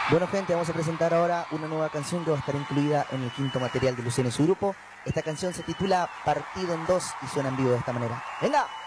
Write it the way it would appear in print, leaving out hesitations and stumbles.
Bueno, gente, vamos a presentar ahora una nueva canción que va a estar incluida en el quinto material de Luciano y su grupo. Esta canción se titula Partido en Dos y suena en vivo de esta manera. ¡Venga!